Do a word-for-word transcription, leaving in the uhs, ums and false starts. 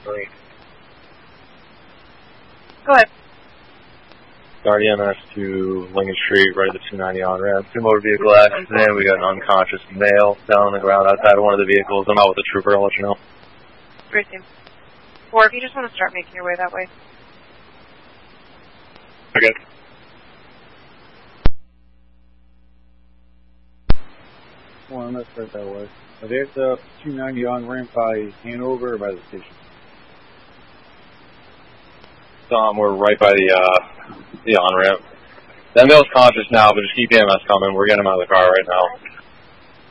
Three. Go ahead. Start E M S to Lincoln Street, right at the two ninety on ramp. Two motor vehicle accident. We got an unconscious male down on the ground outside of one of the vehicles. I'm out with the trooper. I'll let you know. Great team. Or if you just want to start making your way that way. Okay. One, let's start that way. Are they at the two ninety on ramp by Hanover or by the station? Um, we're right by the uh, the on ramp. That male's conscious now, but just keep E M S coming. We're getting him out of the car right now.